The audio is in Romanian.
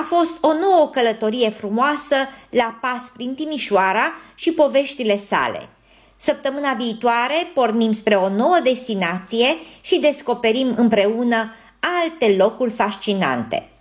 fost o nouă călătorie frumoasă la pas prin Timișoara și poveștile sale. Săptămâna viitoare pornim spre o nouă destinație și descoperim împreună alte locuri fascinante.